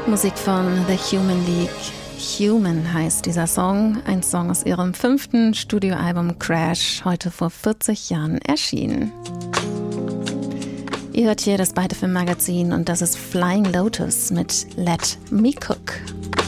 Musik von The Human League. Human heißt dieser Song, ein Song aus ihrem 5. Studioalbum Crash, heute vor 40 Jahren erschienen. Ihr hört hier das Beite Film Magazin und das ist Flying Lotus mit Let Me Cook.